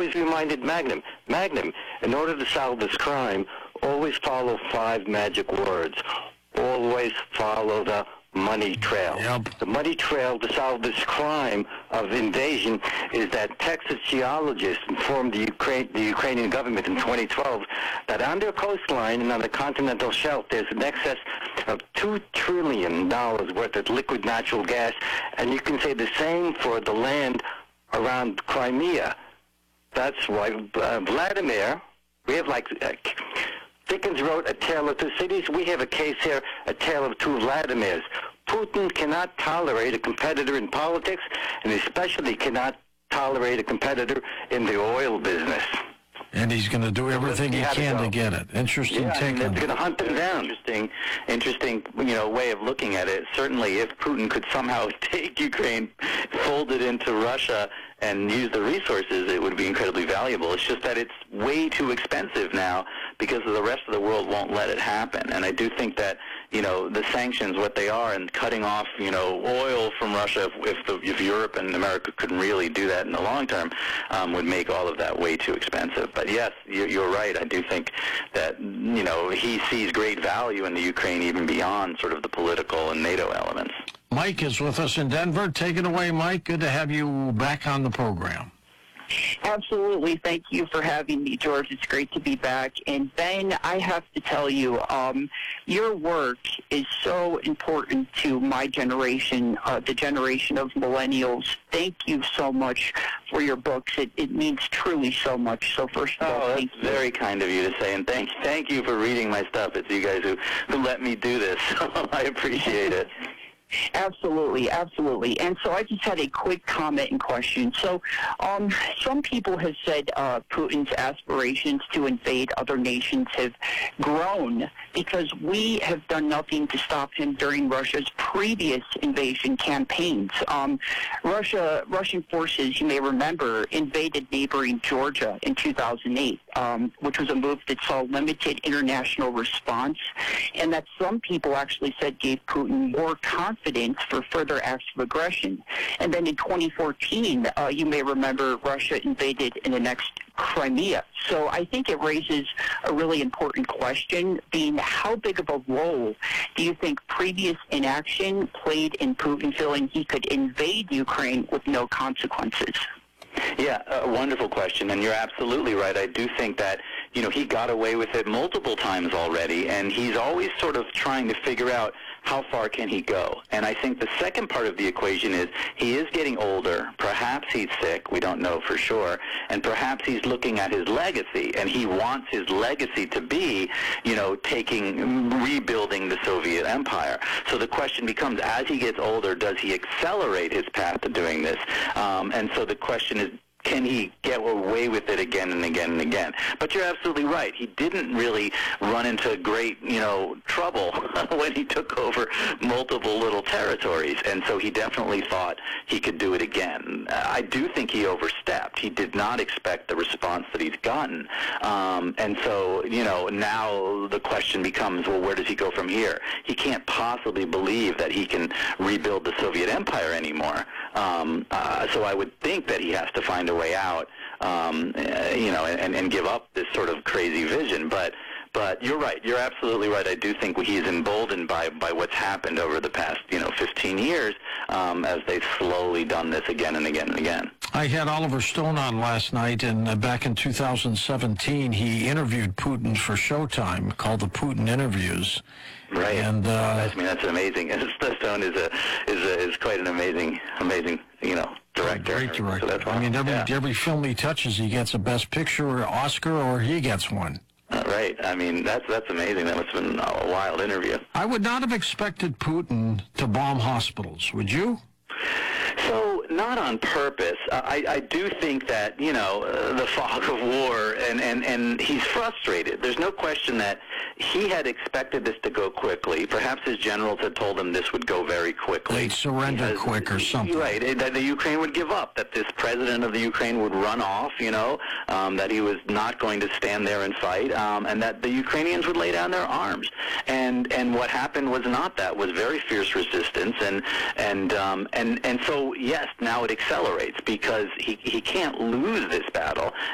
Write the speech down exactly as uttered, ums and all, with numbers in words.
always reminded Magnum, Magnum, in order to solve this crime, always follow five magic words. Always follow the money trail. Yep. The money trail to solve this crime of invasion is that Texas geologists informed the, Ukraine, the Ukrainian government in twenty twelve that on their coastline and on the continental shelf there's an excess of two trillion dollars worth of liquid natural gas, and you can say the same for the land around Crimea. That's why uh, Vladimir, we have like... Uh, Dickens wrote A Tale of Two Cities. We have a case here, A Tale of Two Vladimirs. Putin cannot tolerate a competitor in politics, and especially cannot tolerate a competitor in the oil business. And he's going to do everything he can to get it. Interesting yeah, take and on they're going to hunt them down. Interesting, interesting, you know, way of looking at it. Certainly, if Putin could somehow take Ukraine, fold it into Russia, and use the resources, it would be incredibly valuable. It's just that it's way too expensive now because the rest of the world won't let it happen. And I do think that, you know, the sanctions, what they are, and cutting off, you know, oil from Russia, if, if, the, if Europe and America couldn't really do that in the long term, um, would make all of that way too expensive. But yes, you're, you're right. I do think that, you know, he sees great value in the Ukraine even beyond sort of the political and NATO elements. Mike is with us in Denver. Take it away, Mike. Good to have you back on the program. Absolutely. Thank you for having me, George. It's great to be back. And Ben, I have to tell you, um, your work is so important to my generation, uh, the generation of millennials. Thank you so much for your books. It, it means truly so much. So first of all, oh, thank that's you. very kind of you to say, and thank thank you for reading my stuff. It's you guys who, who let me do this. So I appreciate it. Absolutely, absolutely. And so I just had a quick comment and question. So um, some people have said uh, Putin's aspirations to invade other nations have grown because we have done nothing to stop him during Russia's previous invasion campaigns. Um, Russia, Russian forces, you may remember, invaded neighboring Georgia in two thousand eight, um, which was a move that saw limited international response, and that some people actually said gave Putin more confidence for further acts of aggression. And then in twenty fourteen, uh, you may remember, Russia invaded and annexed Crimea. So I think it raises a really important question, being how big of a role do you think previous inaction played in Putin feeling he could invade Ukraine with no consequences? Yeah, a wonderful question, and you're absolutely right. I do think that, you know, he got away with it multiple times already, and he's always sort of trying to figure out how far can he go. And I think the second part of the equation is he is getting older. Perhaps he's sick. We don't know for sure. And perhaps he's looking at his legacy, and he wants his legacy to be, you know, taking, rebuilding the Soviet Empire. So the question becomes, as he gets older, does he accelerate his path to doing this? Um, and so the question is, can he get away with it again and again and again? But you're absolutely right. He didn't really run into great, you know, trouble when he took over multiple little territories, and so he definitely thought he could do it again. Uh, I do think he overstepped. He did not expect the response that he's gotten, um, and so, you know, now the question becomes, well, where does he go from here? He can't possibly believe that he can rebuild the Soviet Empire anymore. Um, uh, so I would think that he has to find a way out, um, uh, you know, and, and give up this sort of crazy vision. But but you're right. You're absolutely right. I do think he's emboldened by, by what's happened over the past, you know, fifteen years um, as they've slowly done this again and again and again. I had Oliver Stone on last night, and uh, back in two thousand seventeen, he interviewed Putin for Showtime, called the Putin Interviews. Right. And uh, I mean, that's amazing. Stone is a is a, is quite an amazing amazing you know director. Great director. So that's I mean, every yeah. every film he touches, he gets a Best Picture or Oscar, or he gets one. Uh, right. I mean, that's that's amazing. That must have been a wild interview. I would not have expected Putin to bomb hospitals. Would you? So, not on purpose. Uh, I, I do think that, you know, uh, the fog of war, and, and, and he's frustrated. There's no question that he had expected this to go quickly. Perhaps his generals had told him this would go very quickly. They'd surrender because, quick or something. Right, that the Ukraine would give up, that this president of the Ukraine would run off, you know, um, that he was not going to stand there and fight, um, and that the Ukrainians would lay down their arms. And and what happened was not that, was very fierce resistance, and and um, and and so yes, now it accelerates because he he can't lose this battle,